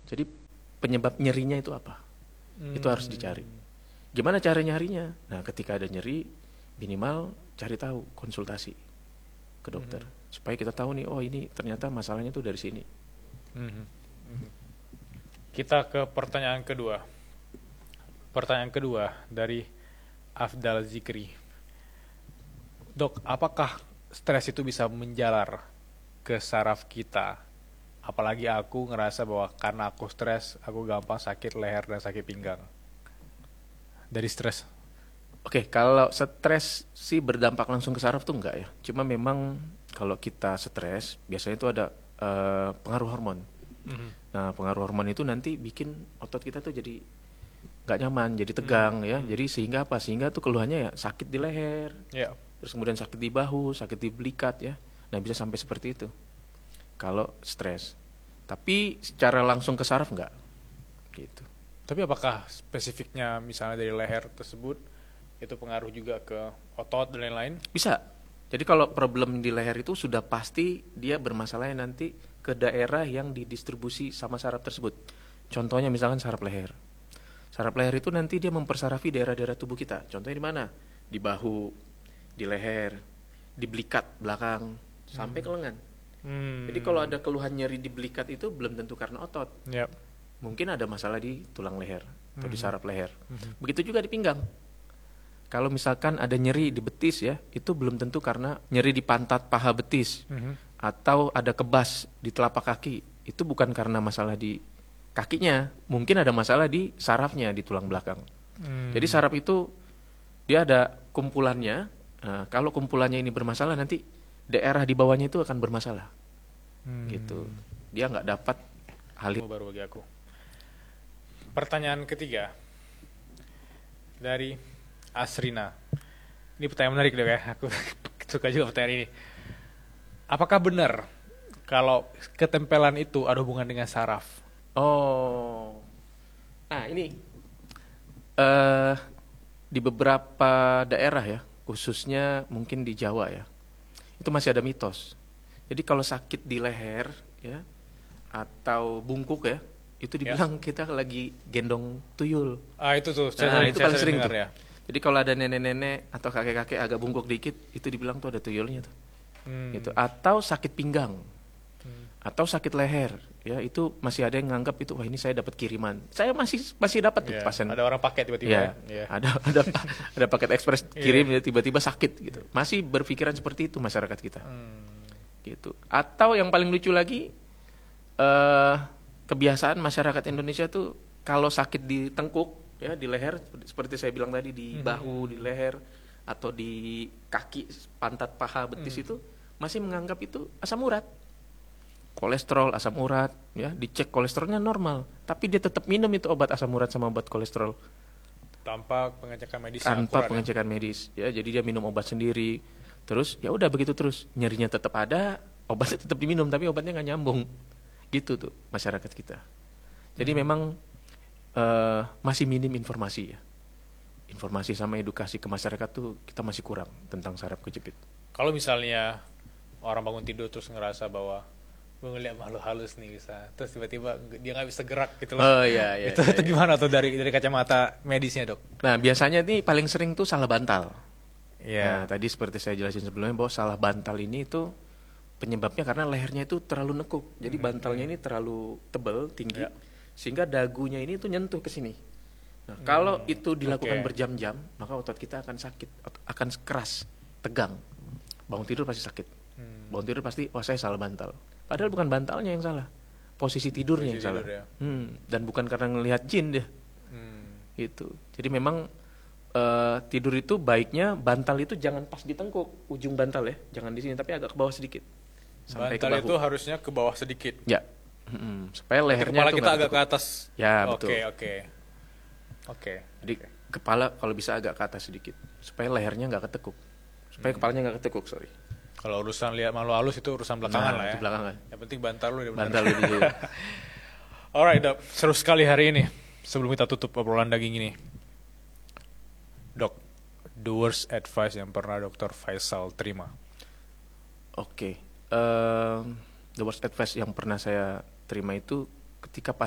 Jadi penyebab nyerinya itu apa? Itu harus dicari. Gimana cara nyarinya? Nah, ketika ada nyeri, minimal cari tahu, konsultasi ke dokter. Supaya kita tahu nih, oh ini ternyata masalahnya tuh dari sini. Kita ke pertanyaan kedua. Pertanyaan kedua dari Afdal Zikri. Dok, apakah stres itu bisa menjalar ke saraf kita? Apalagi aku ngerasa bahwa karena aku stres, aku gampang sakit leher dan sakit pinggang. Dari stres. Oke, kalau stres sih berdampak langsung ke saraf tuh enggak ya. Cuma memang kalau kita stres, biasanya itu ada pengaruh hormon. Nah, pengaruh hormon itu nanti bikin otot kita tuh jadi nggak nyaman, jadi tegang ya. Jadi sehingga apa? Sehingga tuh keluhannya ya sakit di leher, terus kemudian sakit di bahu, sakit di belikat ya. Nah, bisa sampai seperti itu kalau stres. Tapi secara langsung ke saraf enggak gitu. Tapi apakah spesifiknya misalnya dari leher tersebut itu pengaruh juga ke otot dan lain-lain? Bisa. Jadi kalau problem di leher itu sudah pasti dia bermasalahnya nanti ke daerah yang didistribusi sama saraf tersebut. Contohnya misalkan saraf leher. Saraf leher itu nanti dia mempersarafi daerah-daerah tubuh kita. Contohnya di mana? Di bahu, di leher, di belikat belakang, sampai ke lengan. Jadi kalau ada keluhan nyeri di belikat itu belum tentu karena otot. Mungkin ada masalah di tulang leher atau di saraf leher. Begitu juga di pinggang. Kalau misalkan ada nyeri di betis ya, itu belum tentu karena nyeri di pantat paha betis. Atau ada kebas di telapak kaki, itu bukan karena masalah di kakinya. Mungkin ada masalah di sarafnya, di tulang belakang. Jadi saraf itu dia ada kumpulannya. Nah, kalau kumpulannya ini bermasalah, nanti daerah di bawahnya itu akan bermasalah. Gitu. Dia nggak dapat hal itu. Baru bagi aku. Pertanyaan ketiga dari Asrina. Ini pertanyaan menarik dong ya. Aku suka juga pertanyaan ini. Apakah benar kalau ketempelan itu ada hubungan dengan saraf? Oh. Nah, ini di beberapa daerah ya, khususnya mungkin di Jawa ya, itu masih ada mitos. Jadi kalau sakit di leher ya atau bungkuk ya, itu dibilang kita lagi gendong tuyul. Itu tuh. Nah, itu paling sering tuh. Ya. Jadi kalau ada nenek-nenek atau kakek-kakek agak bungkuk dikit, itu dibilang tuh ada tuyulnya tuh. Gitu. Atau sakit pinggang. Atau sakit leher, ya itu masih ada yang nganggap itu wah ini saya dapat kiriman. Saya masih dapat tuh pasien. Ada orang pakai tiba-tiba. Ada paket ekspres kirim ya tiba-tiba sakit gitu. Masih berpikiran seperti itu masyarakat kita. Gitu. Atau yang paling lucu lagi kebiasaan masyarakat Indonesia tuh kalau sakit di tengkuk ya di leher seperti saya bilang tadi di bahu, di leher atau di kaki, pantat, paha, betis itu masih menganggap itu asam urat. Kolesterol, asam urat, ya dicek kolesterolnya normal, tapi dia tetap minum itu obat asam urat sama obat kolesterol tanpa pengecekan medis. Tanpa pengecekan medis, ya jadi dia minum obat sendiri, terus ya udah begitu terus nyerinya tetap ada, obatnya tetap diminum tapi obatnya nggak nyambung, gitu tuh masyarakat kita. Jadi memang masih minim informasi ya, informasi sama edukasi ke masyarakat tuh kita masih kurang tentang saraf kejepit. Kalau misalnya orang bangun tidur terus ngerasa bahwa gue ngeliat makhluk halus nih bisa, terus tiba-tiba dia nggak bisa gerak gitu loh. Oh iya. Itu gimana tuh dari kacamata medisnya dok? Nah biasanya nih paling sering tuh salah bantal. Nah tadi seperti saya jelasin sebelumnya bahwa salah bantal ini itu penyebabnya karena lehernya itu terlalu nekuk. Jadi bantalnya ini terlalu tebal, tinggi, sehingga dagunya ini tuh nyentuh ke sini. Nah kalau itu dilakukan berjam-jam, maka otot kita akan sakit, akan keras, tegang. Bangun tidur pasti sakit. Bangun tidur pasti, wah saya salah bantal. Padahal bukan bantalnya yang salah, posisi tidurnya yang salah. Ya. Dan bukan karena ngelihat jin deh. Gitu. Jadi memang tidur itu baiknya bantal itu jangan pas di tengkuk, ujung bantal ya, jangan di sini, tapi agak ke bawah sedikit. Sampai bantal ke bahu. itu harusnya ke bawah sedikit. Ya. Supaya lehernya kepala kita agak ke atas. Ya betul. Oke. Jadi kepala kalau bisa agak ke atas sedikit, supaya lehernya nggak ketekuk, supaya kepalanya nggak ketekuk. Kalau urusan lihat makhluk halus itu urusan belakangan lah ya. Itu belakangan. Yang penting bantal lu Bantal lu dulu. Alright dok, seru sekali hari ini. Sebelum kita tutup obrolan daging ini, dok, the worst advice yang pernah Dr. Faisal terima. Oke. The worst advice yang pernah saya terima itu ketika